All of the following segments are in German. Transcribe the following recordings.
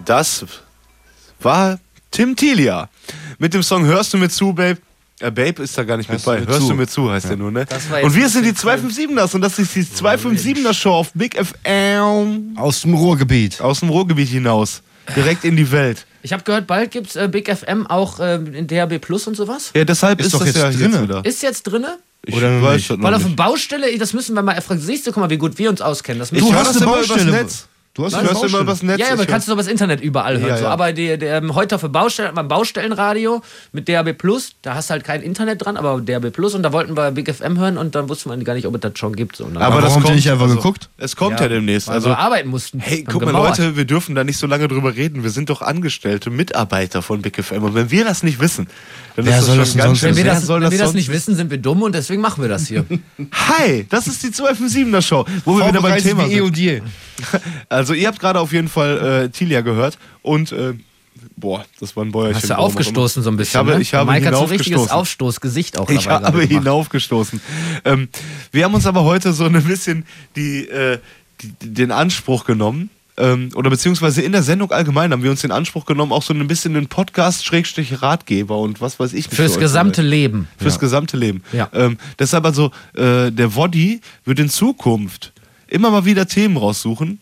Das war Tim Tilia mit dem Song Hörst du mir zu, Babe? Babe ist da gar nicht mit bei. Hörst du mir zu, heißt der nur, ne? Und wir sind die 257ers und das ist die 257er Show auf Big FM. Aus dem Ruhrgebiet. Aus dem Ruhrgebiet hinaus. Direkt in die Welt. Ich habe gehört, bald gibt's Big FM auch in DAB Plus und sowas. Ja, deshalb ist das jetzt ja drin. jetzt wieder. Ist jetzt drinne? Oder weiß schon Weil noch auf der nicht. Baustelle, das müssen wir mal erfragen. Siehst du, guck mal, wie gut wir uns auskennen. Das Ich müssen höre wir- das immer übers Netz. Du hast Ich höre immer übers Netz. ja, aber Ich kannst du so übers Internet überall hören. Ja, So, ja. aber heute auf der Baustelle hat man ein Baustellenradio mit DAB Plus. Da hast du halt kein Internet dran, aber DAB Plus. Und da wollten wir Big FM hören und dann wussten wir gar nicht, ob es das schon gibt. So. Und dann Aber das warum habt ihr kommt, nicht einfach geguckt? Es kommt ja demnächst. also Also, arbeiten mussten. hey, Haben guck mal, gemauert. Leute, wir dürfen da nicht so lange drüber reden. Wir sind doch Angestellte, Mitarbeiter von Big FM. Und wenn wir das nicht wissen, dann Wer ist soll das das schon denn ganz sonst schön. Wenn wir Wer das, soll wenn wir das sonst nicht wissen, sind wir dumm und deswegen machen wir das hier. Hi, das ist die 257er Show, wo wir wieder beim Thema wie sind. E&D. Also ihr habt gerade auf jeden Fall Tilia gehört und das war ein Bäuerchen. Hast du warum auch aufgestoßen so ein bisschen, immer. ne? Ich habe Mike hat so ein richtiges hinaufgestoßen. Aufstoßgesicht auch Ich dabei habe gerade gemacht. hinaufgestoßen. Wir haben uns aber heute so ein bisschen den Anspruch genommen, oder beziehungsweise in der Sendung allgemein haben wir uns den Anspruch genommen, auch so ein bisschen den Podcast-Ratgeber und was weiß ich nicht. Fürs für euch gesamte zu sein. Leben. Fürs gesamte Leben. Ja. Deshalb also, der Woddy wird in Zukunft immer mal wieder Themen raussuchen,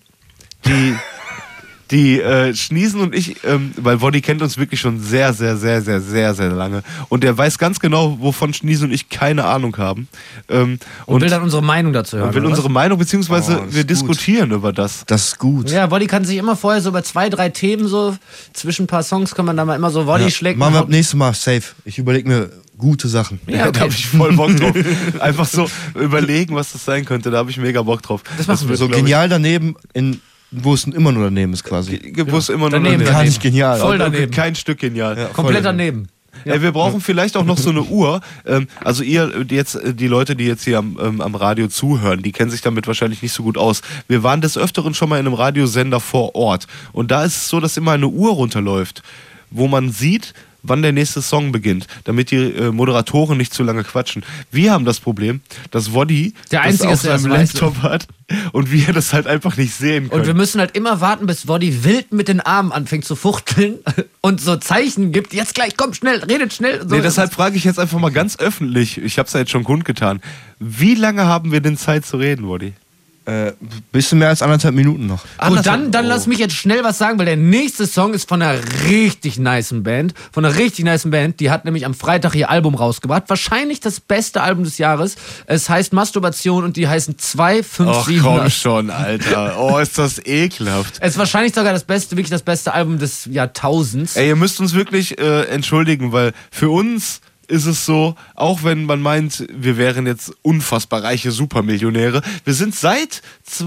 die Schniesen und ich, weil Woddy kennt uns wirklich schon sehr, sehr, sehr, sehr, sehr, sehr lange. Und der weiß ganz genau, wovon Schniesen und ich keine Ahnung haben. Und will dann unsere Meinung dazu hören. und will oder was? unsere Meinung, beziehungsweise Oh, das wir ist gut. diskutieren über das. Das ist gut. Ja, Woddy kann sich immer vorher so über 2, 3 Themen so, zwischen ein paar Songs kann man da mal immer so Woddy schlägt. Machen wir ab nächstes Mal safe. Ich überlege mir gute Sachen. Ja, okay. Da habe ich voll Bock drauf. Einfach so überlegen, was das sein könnte. Da habe ich mega Bock drauf. Das machen wir. wird, So glaub ich, genial daneben, wo es immer nur daneben ist quasi. Wo es immer nur Daneben, Gar nicht genial. Voll daneben. Kein Stück genial. Ja. Komplett daneben. Ey, wir brauchen vielleicht auch noch so eine Uhr. Also ihr, jetzt die Leute, die jetzt hier am Radio zuhören, die kennen sich damit wahrscheinlich nicht so gut aus. Wir waren des Öfteren schon mal in einem Radiosender vor Ort. Und da ist es so, dass immer eine Uhr runterläuft, wo man sieht, wann der nächste Song beginnt, damit die Moderatoren nicht zu lange quatschen. Wir haben das Problem, dass Woddy Der das Einzige auf ist, der seinem das weiß. Laptop hat und wir das halt einfach nicht sehen können. Und wir müssen halt immer warten, bis Woddy wild mit den Armen anfängt zu fuchteln und so Zeichen gibt. Jetzt gleich, komm, schnell, redet schnell. So. Nee, deshalb frage ich jetzt einfach mal ganz öffentlich, ich habe es ja jetzt schon kundgetan, wie lange haben wir denn Zeit zu reden, Woddy? Bisschen mehr als 1,5 Minuten noch. Gut, dann lass mich jetzt schnell was sagen, weil der nächste Song ist von einer richtig nicen Band. Von einer richtig nicen Band. Die hat nämlich am Freitag ihr Album rausgebracht. Wahrscheinlich das beste Album des Jahres. Es heißt Masturbation und die heißen 257. Ach komm schon, Alter. Oh, ist das ekelhaft. Es ist wahrscheinlich sogar wirklich das beste Album des Jahrtausends. Ey, ihr müsst uns wirklich entschuldigen, weil für uns ist es so, auch wenn man meint, wir wären jetzt unfassbar reiche Supermillionäre, wir sind seit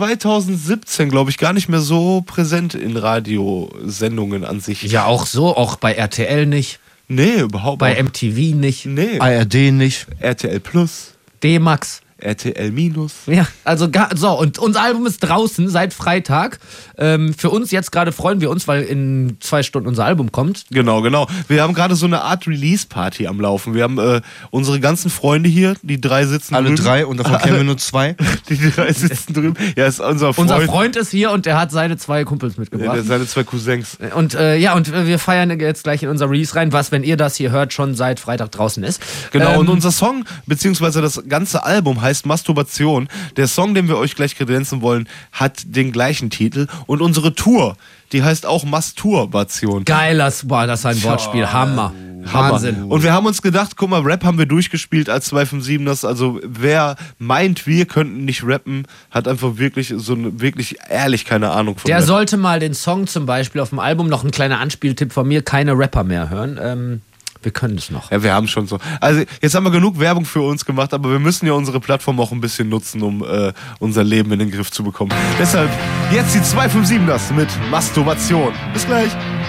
2017, glaube ich, gar nicht mehr so präsent in Radiosendungen an sich. Ja, auch so, auch bei RTL nicht, Nee, überhaupt bei nicht. MTV nicht, Nee. ARD nicht. RTL Plus, D-Max. RTL Minus. Ja, also und unser Album ist draußen seit Freitag. Für uns jetzt gerade freuen wir uns, weil in 2 Stunden unser Album kommt. Genau. Wir haben gerade so eine Art Release-Party am Laufen. Wir haben unsere ganzen Freunde hier, die 3 sitzen Alle drüben. 3 und davon kennen wir nur 2. Die 3 sitzen drüben. Ja, ist unser Freund. Unser Freund ist hier und der hat seine 2 Kumpels mitgebracht. Seine 2 Cousins. Und wir feiern jetzt gleich in unser Release rein, was, wenn ihr das hier hört, schon seit Freitag draußen ist. Genau, und unser Song, beziehungsweise das ganze Album heißt Masturbation. Der Song, den wir euch gleich kredenzen wollen, hat den gleichen Titel. Und unsere Tour, die heißt auch Masturbation. Boah, das ist ein Wortspiel. Hammer. Wahnsinn. Und wir haben uns gedacht, guck mal, Rap haben wir durchgespielt als 257ers. Also wer meint, wir könnten nicht rappen, hat einfach wirklich wirklich ehrlich keine Ahnung von Der Rap. sollte mal den Song zum Beispiel auf dem Album, noch ein kleiner Anspieltipp von mir, keine Rapper mehr hören. Wir können es noch. Ja, wir haben schon so. Also jetzt haben wir genug Werbung für uns gemacht, aber wir müssen ja unsere Plattform auch ein bisschen nutzen, um unser Leben in den Griff zu bekommen. Deshalb jetzt die 257ers mit Masturbation. Bis gleich.